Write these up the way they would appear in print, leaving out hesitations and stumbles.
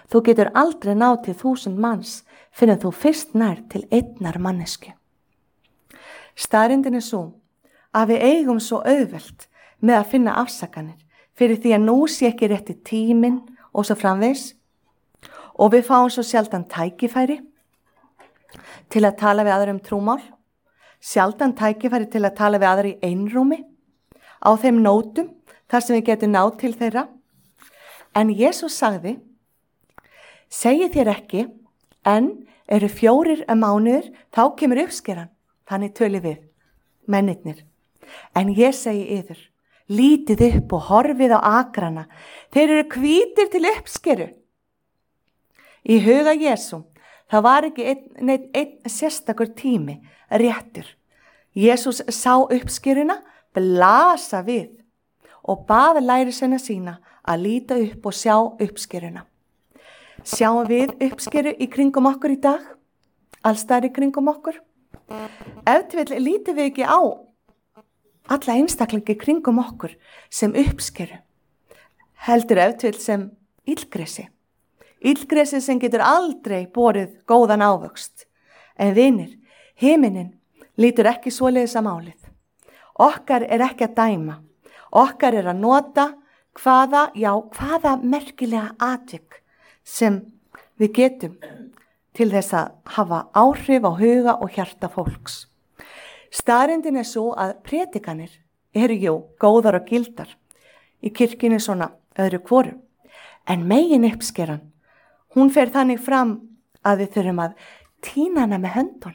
Þú getur aldrei náð til 1000 manns fyrir en þú fyrst nær til einnar mannesku. Staðreyndin svo að við eigum svo auðvelt með að finna afsakanir fyrir því að nú sé ekki rétti tíminn og svo framvegis, og við fáum svo sjaldan tækifæri til að tala við aðra trúmál, sjaldan tækifæri til að tala við aðra í einrúmi, á þeim nótum þar sem við getum náð til þeirra. En Jesús sagði, segi þér ekki, en eru 4 mánuðir, þá kemur uppskeran, þannig tölum við, mennirnir. En ég segi yður, lítið upp og horfið á akrana, þeir eru hvítir til uppskeru. Í huga Jesú, það var ekki einn sérstakur tími réttur. Jesús sá uppskeruna, blasa við og bað lærisveina sína að líta upp og sjá uppskeruna. Sjáum við uppskeru í kringum okkur í dag? Allstaðar í kringum okkur? Ef til vill lítum við ekki á alla einstaklingi í kringum okkur sem uppskeru. Heldur ef til vill sem illgresi. Illgresi sem getur aldrei borið góðan ávöxt. En vinir, himinin lítur ekki svoleiðis að málið. Okkar ekki að dæma. Okkar að nota hvaða merkilega atvik sem við getum til þess að hafa áhrif á huga og hjarta fólks. Staðreyndin svo að predikanir eru góðar og gildar í kirkjunni svona öðru hvoru. En megin uppskeran, hún fer þannig fram að við þurfum að tína hana með höndun.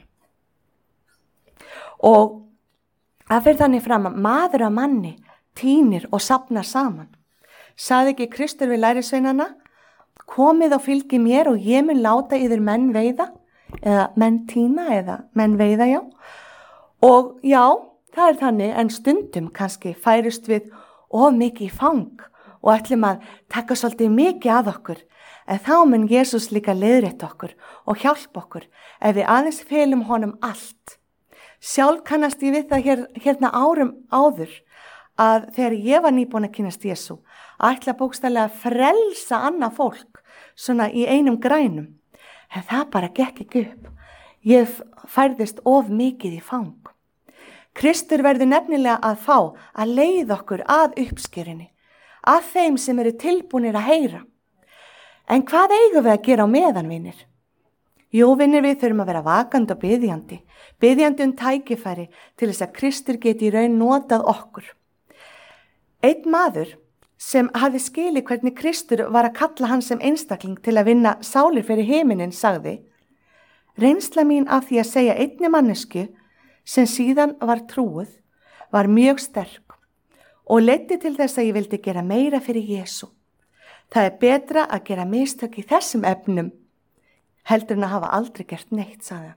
Og það fer þannig fram að maður að manni tínir og safnar saman. Sagði ekki Kristur við lærisveinana, komið og fylgi mér og ég mun láta yfir menn veiða, eða menn tína, eða menn veiða, já. Og já, það þannig, en stundum kannski færist við of mikið í fang og ætlum að taka svolítið mikið að okkur. En þá mun Jesús líka leiðrétta okkur og hjálpa okkur ef við aðeins felum honum allt. Sjálf kannast ég við það hérna árum áður að þegar ég var nýbúin að kynnast Jesú, ætla bókstaflega að frelsa annað fólk svona í einum grænum. En það bara gekk ekki upp. Ég færðist of mikið í fang. Kristur verður nefnilega að fá að leiða okkur að uppskerinni, að þeim sem eru tilbúnir að heyra. En hvað eigum við að gera á meðan, vinir? Jú, vinir, við þurfum að vera vakandi og biðjandi tækifæri til þess að Kristur geti í raun notað okkur. Einn maður sem hafði skilið hvernig Kristur var að kalla hann sem einstakling til að vinna sálir fyrir himinin sagði, reynsla mín af því að segja einni mannesku sem síðan var trúuð var mjög sterk og leiddi til þess að ég vildi gera meira fyrir Jesú. Það betra að gera mistök í þessum efnum heldur en að hafa aldrei gert neitt, sagði.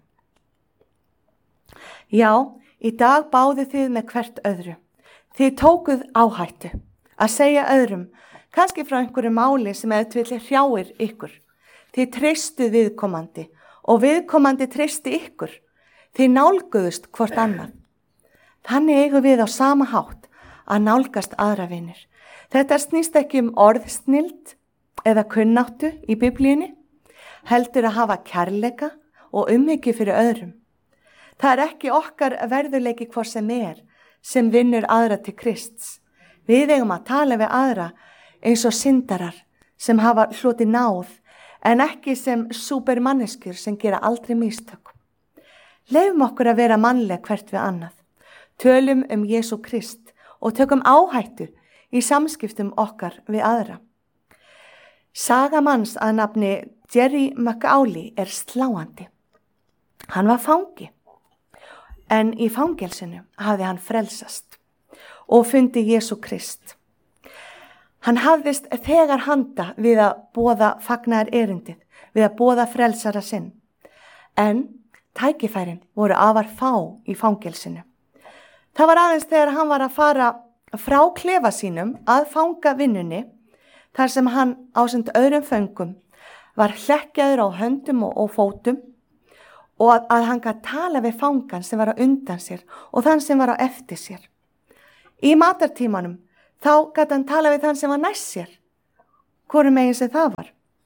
Já, í dag báðu þið með hvert öðru. Þið tókuð áhættu að segja öðrum, kannski frá einhverju máli sem eða hrjáir ykkur. Þið treystuð viðkomandi og viðkomandi treysti ykkur. Þið nálguðust hvort annað. Þannig eigum við á sama hátt að nálgast aðra vinir. Þetta snýst ekki orðsnild eða kunnáttu í Biblíunni, heldur að hafa kærleika og umhyggju fyrir öðrum. Það ekki okkar verðuleiki hvort sem vinnur aðra til Krists. Við eigum að tala við aðra eins og syndarar sem hafa hlotið náð, en ekki sem súpermanneskjur sem gera aldrei mistök. Leifum okkur að vera mannleg hvert við annað. Tölum Jesú Krist og tökum áhættu í samskiptum okkar við aðra. Saga manns að nafni Jerry McAuley sláandi. Hann var fangi, en í fangelsinu hafði hann frelsast og fundi Jesú Krist. Hann hafðist þegar handa við að boða fagnaðar erindið, við að boða frelsara sinn. En tækifærin voru afar fá í fangelsinu. Það var aðeins þegar hann var að fara frá klefa sínum að fanga vinnunni, þar sem hann ásamt öðrum föngum var hlekkjaður á höndum og fótum og að hann gat tala við fangan sem var á undan sér og þann sem var á eftir sér. Í matartímanum þá gat hann tala við þann sem var næst sér. Hvorum megin sem það var?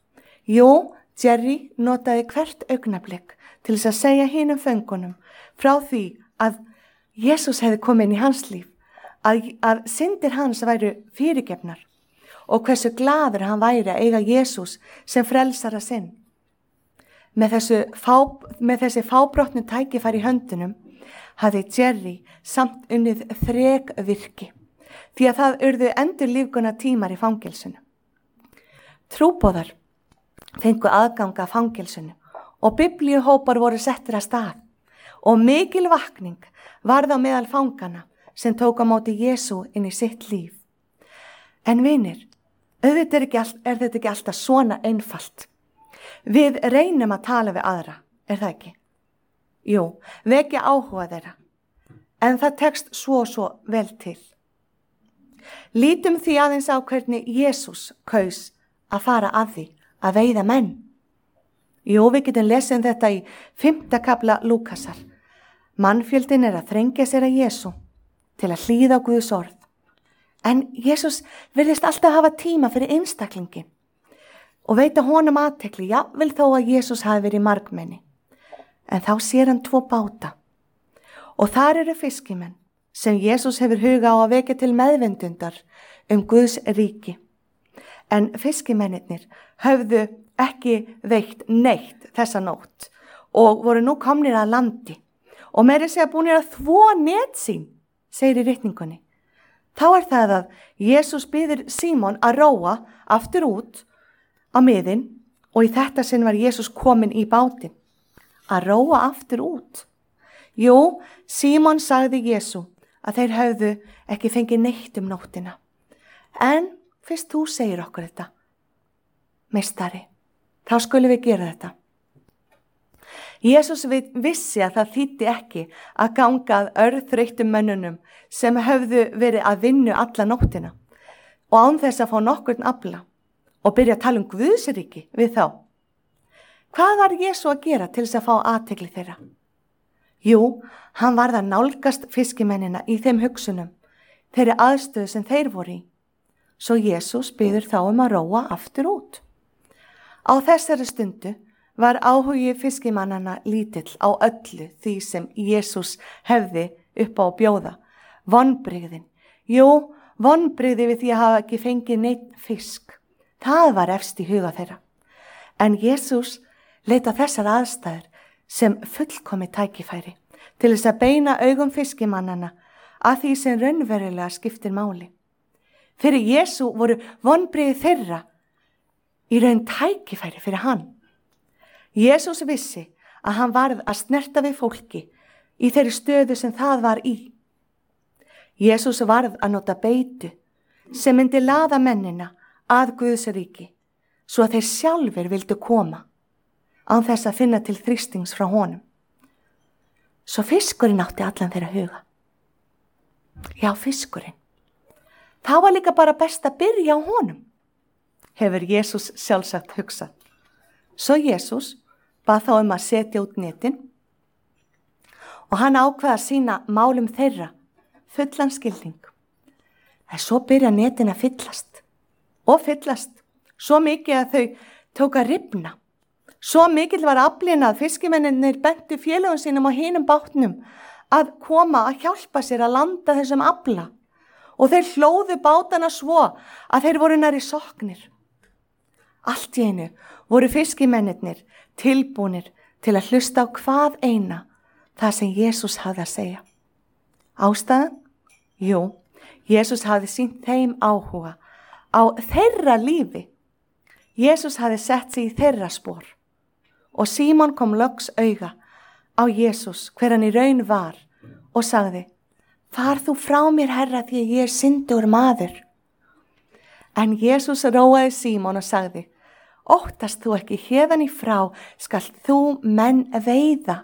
Jú, Jerry notaði hvert augnablik til þess að segja hinum föngunum frá því að Jesús hefði komið inn í hans líf, að syndir hans væru fyrirgefnar og hversu glaður hann væri að eiga Jesús sem frelsara sinn. Með þessi fábrotnu tækifæri í höndunum hafði Jerry samt unnið þrekvirki því að það urðu endurlífguna tímar í fangelsinu. Trúboðar fengu aðganga að fangelsinu og biblíuhópar voru settir að stað og mikil vakning varð á meðal fangana sem tók á móti Jesú inn í sitt líf. En vinir, auðvitað er þetta ekki alltaf svona einfalt. Við reynum að tala við aðra, er það ekki? Jú, vekja áhuga þeirra, en það tekst svo vel til. Lítum því aðeins á hvernig Jesús kaus að fara að því að veiða menn. Jú, við getum lesið þetta í 5. kafla Lúkasar. Mannfjöldin er að þrengja sér að Jesú til að hlýða á Guðs orð. En Jesús virðist alltaf hafa tíma fyrir einstaklingin og veita honum athygli, jafnvel þó að Jesús hafi verið margmenni. En þá sér hann 2 báta og þar eru fiskimenn sem Jesús hefur huga á að vekja til meðvindundar Guðs ríki. En fiskimennirnir höfðu ekki veitt neitt þessa nótt og voru nú komnir að landi og meira segja búnir að þvo net sín, segir í ritningunni. Þá er það að Jesús biður Símon að róa aftur út á miðin og í þetta sinn var Jesús kominn í bátinn. Að róa aftur út? Jú, Símon sagði Jesú að þeir höfðu ekki fengið neitt nóttina. En fyrst þú segir okkur þetta, meistari, þá skulum við gera þetta. Jesús vissi að það þýddi ekki að ganga að örþreyttum mönnunum sem höfðu verið að vinna alla nóttina og án þess að fá nokkurn afla og byrja að tala Guðsríki við þá. Hvað var Jesú að gera til þess að fá athygli þeirra? Jú, hann varð að nálgast fiskimennina í þeim hugsunum, þeirri aðstöðu sem þeir voru í. Svo Jesús biður þá að róa aftur út. Á þessari stundu var áhugi fiskimannana lítill á öllu því sem Jesús hefði upp á að bjóða. Vonbrigðin. Jú, vonbrigði við því að hafa ekki fengið neitt fisk. Það var efst í huga þeirra. En Jesús leit á þessar aðstæður sem fullkomi tækifæri til þess að beina augum fiskimannana að því sem raunverulega skiptir máli. Fyrir Jesú voru vonbrigði þeirra í raun tækifæri fyrir hann. Jesús vissi að hann varð að snerta við fólki í þeirri stöðu sem það var í. Jesús varð að nota beitu sem myndi laða mennina að Guðs ríki svo að þeir sjálfur vildu koma án þess að finna til þrýstings frá honum. Svo fiskurinn átti allan þeirra huga. Já, fiskurinn. Það var líka bara best að byrja á honum, hefur Jesús sjálfsagt hugsað. Svo Jesús bað þá að setja út netin og hann ákvað að sýna málum þeirra fullan skilning. En svo byrja netin að fyllast og fyllast, svo mikið að þau tók að rifna. Svo mikill var aflinn að fiskimennirnir bentu félögum sínum á hinum bátnum að koma að hjálpa sér að landa þessum afla og þeir hlóðu bátana svo að þeir voru nærri soknir. Allt í einu voru fiskimennirnir tilbúnir til að hlusta á hvað eina það sem Jesús hafði að segja. Ástæðan? Jú, Jesús hafði sýnt þeim áhuga á þeirra lífi. Jesús hafði sett sig í þeirra spor og Símon kom loks auga á Jesús hver hann í raun var og sagði: Far þú frá mér, Herra, því að ég er syndugur maður. En Jesús róaði Símon og sagði: Óttast þú ekki, héðan í frá skalt þú menn veiða.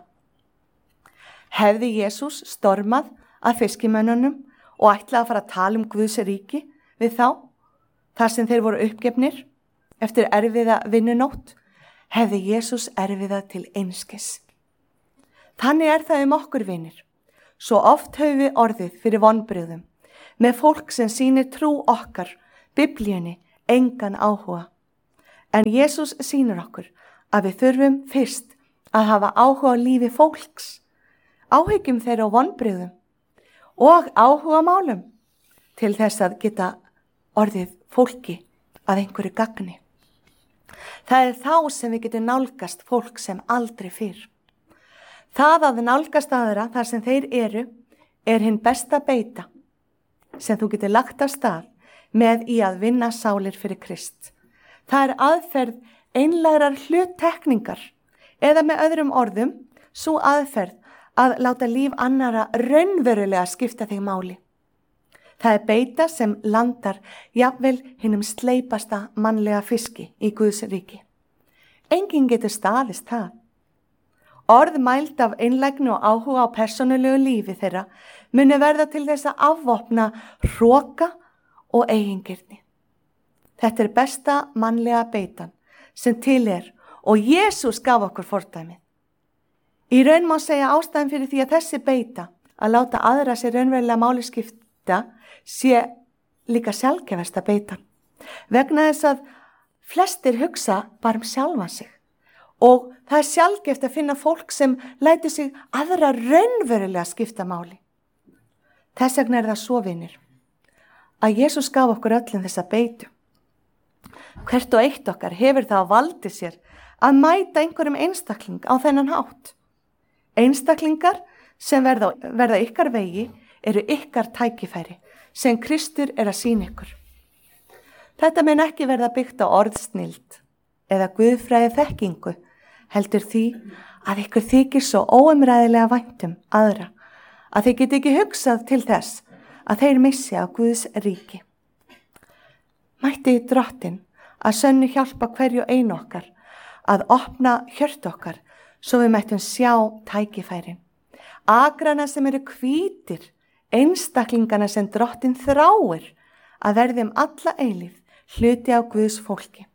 Hefði Jesús stormað að fiskimönnunum og ætlaði að fara að tala Guðs ríki við þá, þar sem þeir voru uppgefnir eftir erfiða vinnunótt, hefði Jesús erfiða til einskis. Þannig er það okkur vinir. Svo oft höfum við orðið fyrir vonbrigðum með fólk sem sýnir trú okkar, Biblíunni, engan áhuga. En Jesús sýnir okkur að við þurfum fyrst að hafa áhuga á lífi fólks, áhyggjum þeirra og vonbrigðum og áhuga málum til þess að geta orðið fólki að einhverju gagni. Það þá sem við getum nálgast fólk sem aldrei fyrr. Það að nálgast aðra þar sem þeir eru hinn besta beita sem þú getur lagt af stað með í að vinna sálir fyrir Krist. Það aðferð einlægrar hluttekningar eða með öðrum orðum svo aðferð að láta líf annara raunverulega skipta þig máli. Það beita sem landar jafnvel hinnum sleipasta mannlega fiski í Guðs ríki. Enginn getur staðist það. Orð mælt af einlægni og áhuga á persónulegu lífi þeirra muni verða til þess að afvopna hroka og eigingirni. Þetta besta mannlega beitan sem til og Jesús gaf okkur fordæmið. Í raun má segja ástæðan fyrir því að þessi beita að láta aðra sér raunverulega máli skipta sé líka sjálfgefasta beitan. Vegna þess að flestir hugsa bara sjálfan sig og það sjálfgeft að finna fólk sem lætur sig aðra raunverulega skipta máli. Þess vegna það svo vinir að Jesús gaf okkur öllum þessa beitu. Hvert og eitt okkar hefur það á valdi sér að mæta einhverjum einstakling á þennan hátt. Einstaklingar sem verða ykkar vegi eru ykkar tækifæri sem Kristur að sýna ykkur. Þetta mun ekki verða byggt á orðsnild eða guðfræði þekkingu, heldur því að ykkur þykir svo óumræðilega vænt aðra að þið geti ekki hugsað til þess að þeir missi á Guðs ríki. Mætti Drottinn að sönnu hjálpa hverju einu okkar að opna hjört okkar svo við mættum sjá tækifærin. Agrana sem eru hvítir, einstaklingana sem Drottinn þráir að verði alla eilífð hluti á Guðs fólki.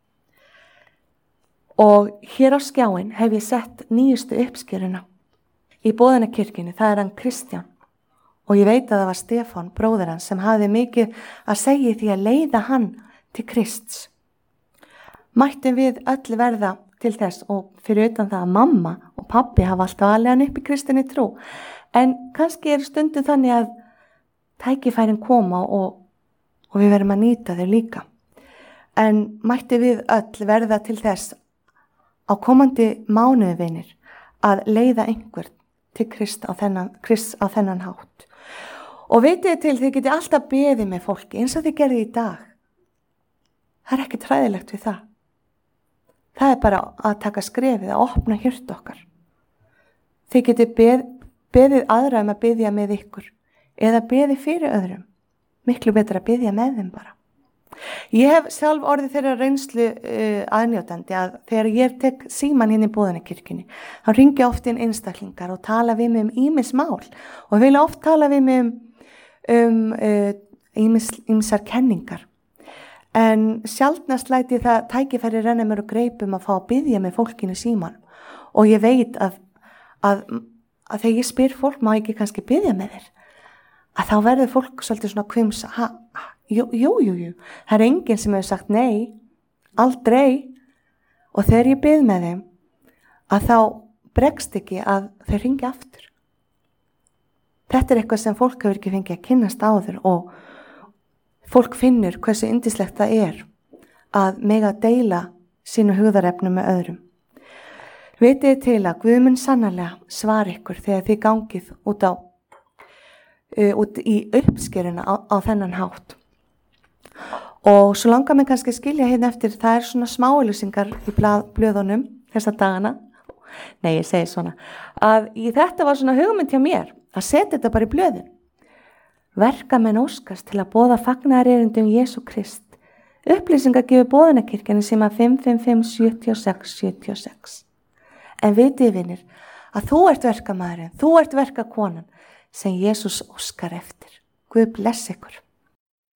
Og hér á skjáin hef ég sett nýjustu uppskeruna. Í Boðanakirkjunni, það hann Kristján. Og ég veit að það var Stefán, bróðir hans, sem hafði mikið að segja því að leiða hann til Krists. Mættum við öll verða til þess og fyrir utan það að mamma og pabbi hafa alltaf alveg hann upp í kristinni trú. En kannski stundum þannig að tækifærin koma og við verðum að nýta þau líka. En mætti við öll verða til þess á komandi mánuði vinir að leiða einhvern til Krist á þennan hátt. Og vitið til þið geti alltaf beðið með fólki eins og þið gerði í dag. Það ekki træðilegt við það. Það bara að taka skrefið, að opna hjört okkar. Þið geti beðið aðra að biðja með ykkur eða beðið fyrir öðrum. Miklu betra að biðja með þeim bara. Ég hef sjálf orðið þeirra reynslu aðnjótandi að þegar ég tek síman í Boðanakirkjunni, þá ringi oft inn einstaklingar og tala við mig ýmis mál og vilja oft tala við mig ýmsar kenningar. En sjaldnast læti það tækifæri renna mér og greipum að fá að biðja með fólkinu síman og ég veit að þegar ég spyr fólk má ekki kannski biðja með þér, að þá verður fólk svolítið svona hvimsa, Jú, það enginn sem hefur sagt nei, aldrei, og þegar ég bið með þeim, að þá bregst ekki að þeir hringi aftur. Þetta eitthvað sem fólk hefur ekki fengið að kynnast áður og fólk finnur hversu yndislegt það að mega deila sínu hugðarefnum með öðrum. Vitið til að Guð mun sannarlega svara ykkur þegar þið gangið út í uppskeruna á þennan hátt. Og svo langar mig kannski að skilja hérna eftir, það svona smáauglýsingar í blöðunum þessa dagana. Nei, ég segi svona, að þetta var svona hugmynd hjá mér, að setja þetta bara í blöðin. Verkamenn óskast til að boða fagnaðarerindum Jesú Krist. Upplýsingar gefur Boðanakirkjunni sem að 5557676. En vitið vinir, að þú ert verkamaðurinn, þú ert verkakonan sem Jesús óskar eftir. Guð bless ykkur.